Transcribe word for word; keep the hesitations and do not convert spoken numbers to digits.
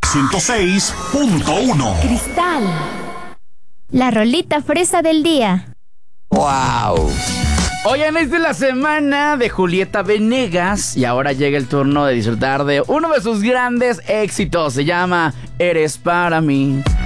ciento seis punto uno. Cristal. La rolita fresa del día. ¡Wow! Oigan, esta es la semana de Julieta Venegas y ahora llega el turno de disfrutar de uno de sus grandes éxitos. Se llama Eres para mí.